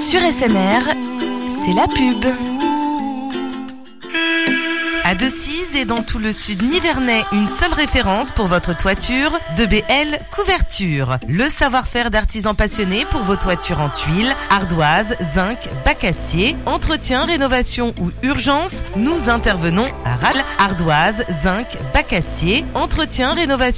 Sur SMR, c'est la pub. À Decize et dans tout le sud nivernais, une seule référence pour votre toiture, 2BL Couverture. Le savoir-faire d'artisans passionnés pour vos toitures en tuiles, ardoise, zinc, bac acier, entretien, rénovation ou urgence. Nous intervenons à RAL, ardoise, zinc, bac acier, entretien, rénovation.